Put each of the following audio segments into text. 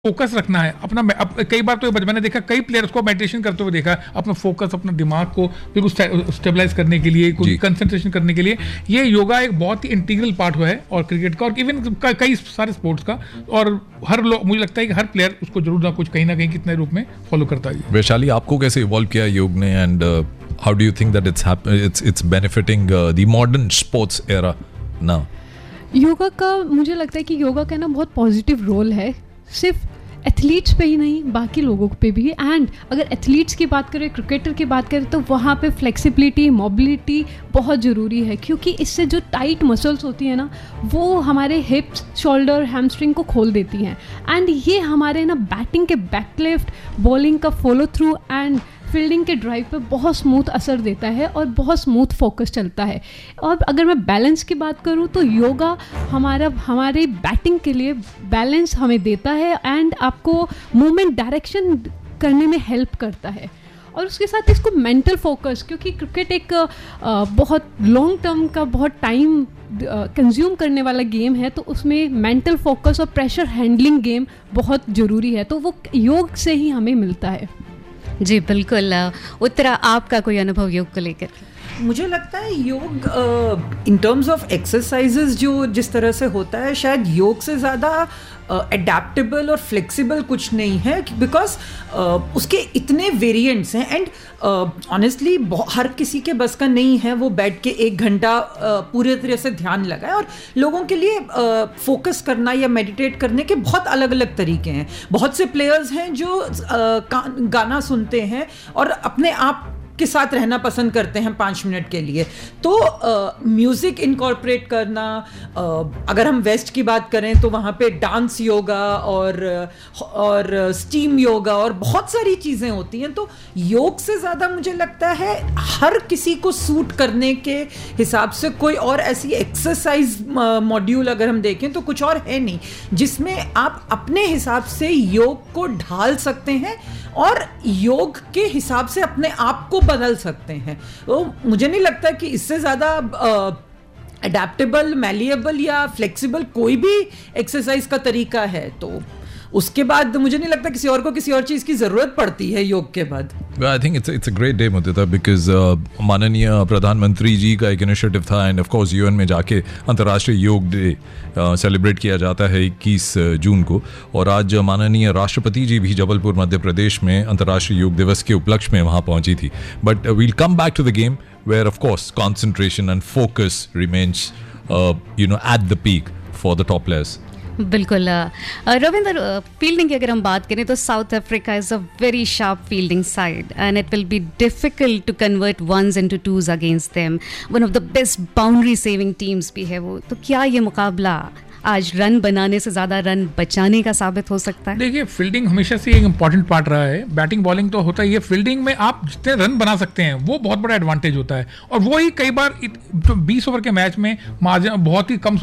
Focus रखना है अपना। कई बार तो मैंने देखा कई प्लेयर्स को मेडिटेशन करते हुए देखा, अपना फोकस, अपना दिमाग को बिल्कुल स्टेबलाइज करने के लिए, कोई कंसंट्रेशन करने के लिए। ये योगा एक बहुत ही इंटीग्रल पार्ट हुआ है, और क्रिकेट का और इवन कई सारे स्पोर्ट्स का। और हर लोग, मुझे लगता है कि हर प्लेयर उसको जरूर ना कुछ कहीं ना कहीं कितने रूप में फॉलो करता है। वैशाली, आपको कैसे इवॉल्व किया योग ने, and how do you think that it's benefiting the modern sports era now? Yoga का मुझे लगता है कि योगा का ना बहुत पॉजिटिव रोल है, सिर्फ एथलीट्स पे ही नहीं, बाकी लोगों पे भी। एंड अगर एथलीट्स की बात करें, क्रिकेटर की बात करें, तो वहाँ पे फ्लेक्सिबिलिटी, मोबिलिटी बहुत ज़रूरी है, क्योंकि इससे जो टाइट मसल्स होती है ना, वो हमारे हिप्स, शोल्डर, हैमस्ट्रिंग को खोल देती हैं। एंड ये हमारे ना बैटिंग के बैकलिफ्ट, बॉलिंग का फॉलो थ्रू एंड फील्डिंग के ड्राइव पे बहुत स्मूथ असर देता है और बहुत स्मूथ फोकस चलता है। और अगर मैं बैलेंस की बात करूँ तो योगा हमारे बैटिंग के लिए बैलेंस हमें देता है एंड आपको मूवमेंट डायरेक्शन करने में हेल्प करता है। और उसके साथ इसको मेंटल फोकस, क्योंकि क्रिकेट एक बहुत लॉन्ग टर्म का, बहुत टाइम कंज्यूम करने वाला गेम है, तो उसमें मेंटल फोकस और प्रेशर हैंडलिंग गेम बहुत ज़रूरी है, तो वो योग से ही हमें मिलता है। जी बिल्कुल। उत्तरा, आपका कोई अनुभव योग को लेकर? मुझे लगता है योग इन टर्म्स ऑफ एक्सरसाइजेज जो जिस तरह से होता है, शायद योग से ज़्यादा एडेप्टेबल और फ्लेक्सिबल कुछ नहीं है, बिकॉज उसके इतने वेरिएंट्स हैं। एंड ऑनेस्टली हर किसी के बस का नहीं है वो बैठ के 1 घंटा पूरे तरह से ध्यान लगाए। और लोगों के लिए फोकस करना या मेडिटेट करने के बहुत अलग अलग तरीके हैं। बहुत से प्लेयर्स हैं जो गाना सुनते हैं और अपने आप के साथ रहना पसंद करते हैं 5 मिनट के लिए। तो म्यूज़िक इनकॉर्पोरेट करना, अगर हम वेस्ट की बात करें तो वहाँ पे डांस योगा और स्टीम योगा और बहुत सारी चीज़ें होती हैं। तो योग से ज़्यादा मुझे लगता है हर किसी को सूट करने के हिसाब से कोई और ऐसी एक्सरसाइज मॉड्यूल अगर हम देखें तो कुछ और है नहीं, जिसमें आप अपने हिसाब से योग को ढाल सकते हैं और योग के हिसाब से अपने आप को बदल सकते हैं। तो मुझे नहीं लगता कि इससे ज़्यादा अडेप्टेबल, मैलिएबल या फ्लेक्सिबल कोई भी एक्सरसाइज का तरीका है। तो उसके बाद मुझे नहीं लगता किसी और को किसी और चीज़ की ज़रूरत पड़ती है योग के बाद। I think it's a great day Mudita, because माननीय प्रधानमंत्री जी का एक इनिशिएटिव था, एंड ऑफ कोर्स यूएन में जाके अंतर्राष्ट्रीय योग डे सेलिब्रेट किया जाता है 21 जून को। और आज माननीय राष्ट्रपति जी भी जबलपुर मध्य प्रदेश में अंतर्राष्ट्रीय योग दिवस के उपलक्ष्य में वहाँ पहुँची थी। But we'll come back to the game where of course concentration and focus remains at the peak for the top players. बिल्कुल। रविंद्र, फील्डिंग की अगर हम बात करें तो south Africa is a very sharp fielding side and it will be difficult to convert once into twos against them. One of the best boundary saving teams भी है वो। तो क्या ये मुकाबला आज रन बनाने से ज़्यादा रन बचाने का साबित हो सकता है? देखिए, फील्डिंग हमेशा से एक इंपॉर्टेंट पार्ट रहा है। बैटिंग बॉलिंग तो होता ही है, फील्डिंग में आप जितने रन बना सकते हैं वो बहुत बड़ा एडवांटेज होता है। और वो ही कई बार 20 ओवर के मैच में मार्जिन बहुत ही कम,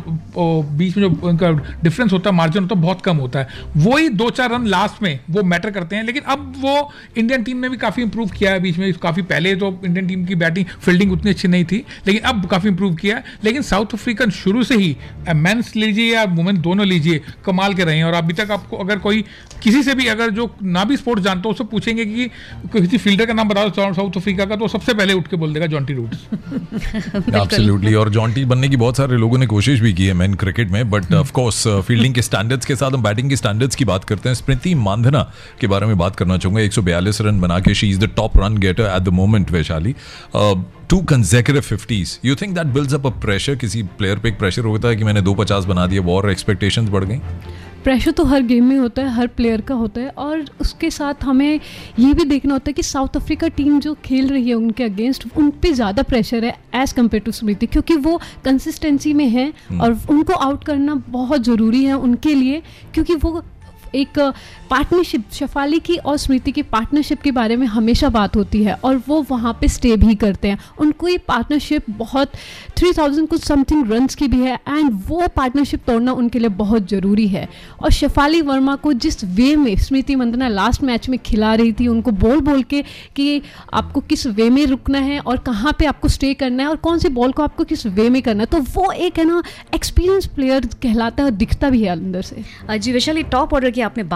बीच में जो उनका डिफरेंस होता है, मार्जिन होता है, बहुत कम होता है। वही 2-4 रन लास्ट में वो मैटर करते हैं। लेकिन अब वो इंडियन टीम ने भी काफ़ी इंप्रूव किया है बीच में। काफ़ी पहले तो इंडियन टीम की बैटिंग फील्डिंग उतनी अच्छी नहीं थी, लेकिन अब काफ़ी इंप्रूव किया है। लेकिन साउथ अफ्रीकन शुरू से ही मेंस लीजिए या वुमेन दोनों लीजिए, कमाल के रहे हैं। और अभी तक आपको अगर कोई किसी से भी, अगर जो ना भी स्पोर्ट्स जानता हो, उससे पूछेंगे कि किसी फील्डर का नाम बताओ साउथ अफ्रीका का, तो सबसे पहले उठ के बोल देगा जॉन्टी रूट्स। एब्सोल्युटली। और जॉन्टी बनने की बहुत सारे लोगों ने कोशिश भी की है मेन क्रिकेट में, बट ऑफ कोर्स फील्डिंग के स्टैंडर्ड्स के साथ हम बैटिंग के स्टैंडर्ड्स की बात करते हैं। स्मृति मांधना के बारे में बात करना चाहूंगा। 142 रन बना के she is the top run getter at the moment. Vaishali, 2 consecutive 50s. You think that builds up a pressure? किसी प्लेयर पे एक प्रेशर होता है कि मैंने 250 बना दिया, और एक्सपेक्टेशंस बढ़ गई? प्रेशर तो हर गेम में होता है, हर प्लेयर का होता है। और उसके साथ हमें ये भी देखना होता है कि साउथ अफ्रीका टीम जो खेल रही है उनके अगेंस्ट, उन पे ज़्यादा प्रेशर है एज़ कम्पेयर टू स्मृति, क्योंकि वो कंसिस्टेंसी में है और उनको आउट करना बहुत ज़रूरी है उनके लिए। क्योंकि वो एक पार्टनरशिप, शेफाली की और स्मृति की पार्टनरशिप के बारे में हमेशा बात होती है और वो वहाँ पे स्टे भी करते हैं। उनको ये पार्टनरशिप बहुत 3000 कुछ समथिंग रन्स की भी है एंड वो पार्टनरशिप तोड़ना उनके लिए बहुत ज़रूरी है। और शेफाली वर्मा को जिस वे में स्मृति मंदाना लास्ट मैच में खिला रही थी, उनको बोल बोल के कि आपको किस वे में रुकना है और कहाँ पे आपको स्टे करना है और कौन सी बॉल को आपको किस वे में करना है, तो वो एक है ना एक्सपीरियंस प्लेयर कहलाता है और दिखता भी है अंदर से। जी वैशाली, टॉप ऑर्डर की आपने